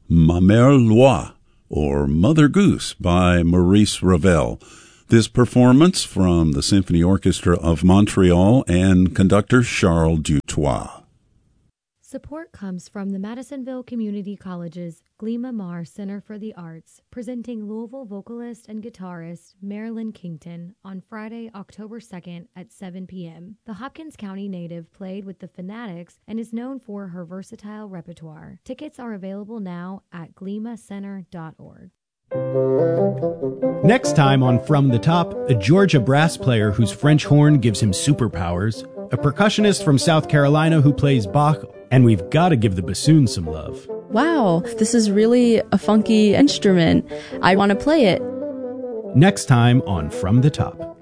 Ma Mère Loi, or Mother Goose by Maurice Ravel. This performance from the Symphony Orchestra of Montreal and conductor Charles Dutoit. Support comes from the Madisonville Community College's Glima Mar Center for the Arts, presenting Louisville vocalist and guitarist Marilyn Kington on Friday, October 2nd at 7 p.m. The Hopkins County native played with the Fanatics and is known for her versatile repertoire. Tickets are available now at glimacenter.org. Next time on From the Top, a Georgia brass player whose French horn gives him superpowers, a percussionist from South Carolina who plays Bach, and we've got to give the bassoon some love. Wow, this is really a funky instrument. I want to play it. Next time on From the Top.